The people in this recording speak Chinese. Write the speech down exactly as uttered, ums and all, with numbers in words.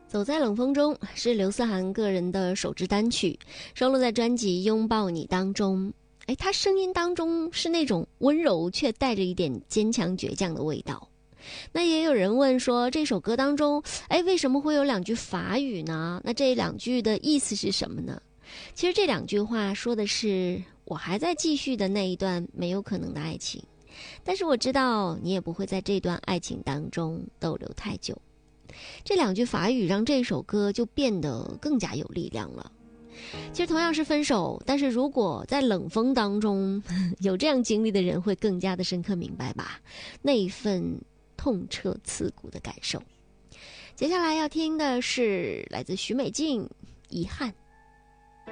走在冷风中是刘思涵个人的首支单曲，收录在专辑《拥抱你》当中。哎，他声音当中是那种温柔却带着一点坚强倔强的味道。那也有人问说，这首歌当中，哎，为什么会有两句法语呢？那这两句的意思是什么呢？其实这两句话说的是我还在继续的那一段没有可能的爱情，但是我知道你也不会在这段爱情当中逗留太久。这两句法语让这首歌就变得更加有力量了。其实同样是分手，但是如果在冷风当中有这样经历的人会更加的深刻明白吧，那一份痛彻刺骨的感受。接下来要听的是来自许美静《遗憾》。